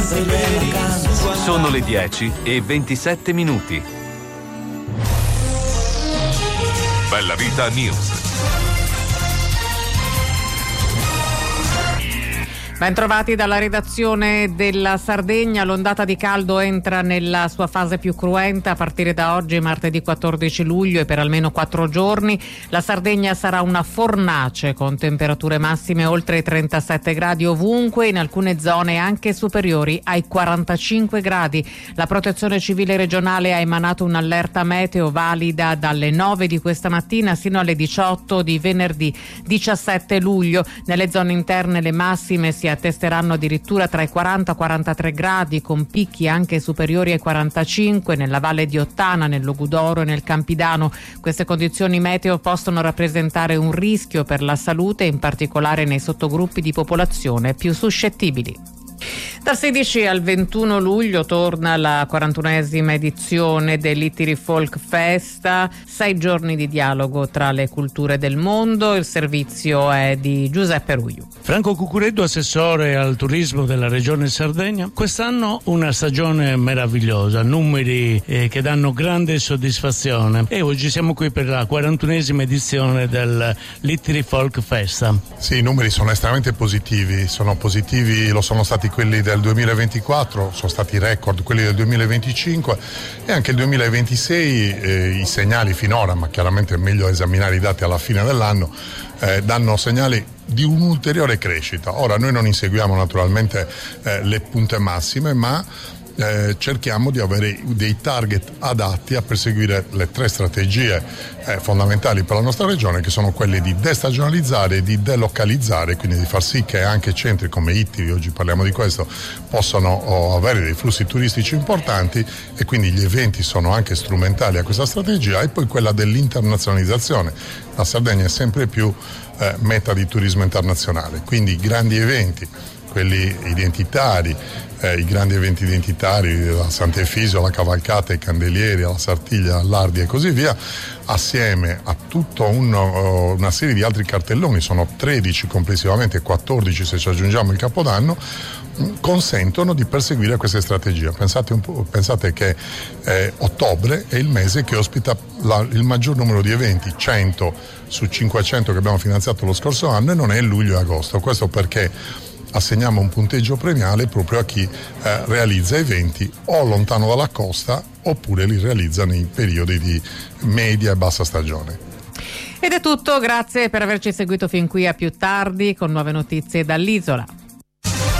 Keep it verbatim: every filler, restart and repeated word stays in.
Sono le dieci e ventisette minuti. Bella Vita News. Ben trovati dalla redazione della Sardegna. L'ondata di caldo entra nella sua fase più cruenta a partire da oggi, martedì quattordici luglio, e per almeno quattro giorni. La Sardegna sarà una fornace con temperature massime oltre i trentasette gradi ovunque, in alcune zone anche superiori ai quarantacinque gradi. La Protezione Civile regionale ha emanato un'allerta meteo valida dalle nove di questa mattina sino alle diciotto di venerdì diciassette luglio. Nelle zone interne le massime si attesteranno addirittura tra i quaranta e i quarantatré gradi, con picchi anche superiori ai quarantacinque nella Valle di Ottana, nel Logudoro e nel Campidano. Queste condizioni meteo possono rappresentare un rischio per la salute, in particolare nei sottogruppi di popolazione più suscettibili. Dal sedici al ventuno luglio torna la quarantunesima edizione dell'Ittiri Folk Festa, sei giorni di dialogo tra le culture del mondo. Il servizio è di Giuseppe Ruiu. Franco Cucureddu, assessore al turismo della regione Sardegna. Quest'anno una stagione meravigliosa, numeri eh, che danno grande soddisfazione, e oggi siamo qui per la quarantunesima edizione dell'Ittiri Folk Festa. Sì, i numeri sono estremamente positivi, sono positivi, lo sono stati quelli del duemilaventiquattro, sono stati record quelli del duemilaventicinque e anche il duemilaventisei. Eh, i segnali finora, ma chiaramente è meglio esaminare i dati alla fine dell'anno, eh, danno segnali di un'ulteriore crescita. Ora noi non inseguiamo naturalmente eh, le punte massime, ma Eh, cerchiamo di avere dei target adatti a perseguire le tre strategie eh, fondamentali per la nostra regione, che sono quelle di destagionalizzare e di delocalizzare, quindi di far sì che anche centri come Ittiri, oggi parliamo di questo, possano oh, avere dei flussi turistici importanti, e quindi gli eventi sono anche strumentali a questa strategia. E poi quella dell'internazionalizzazione. La Sardegna è sempre più eh, meta di turismo internazionale, quindi grandi eventi, quelli identitari, eh, i grandi eventi identitari, la Sant'Efisio, la Cavalcata, i Candelieri, la Sartiglia, l'Ardi e così via, assieme a tutta un, una serie di altri cartelloni, sono tredici complessivamente, quattordici se ci aggiungiamo il Capodanno, consentono di perseguire queste strategie. Pensate, un po', pensate che eh, ottobre è il mese che ospita la, il maggior numero di eventi, cento su cinquecento che abbiamo finanziato lo scorso anno, e non è luglio e agosto. Questo perché assegniamo un punteggio premiale proprio a chi eh, realizza eventi o lontano dalla costa, oppure li realizza nei periodi di media e bassa stagione. Ed è tutto, grazie per averci seguito fin qui. A più tardi con nuove notizie dall'isola.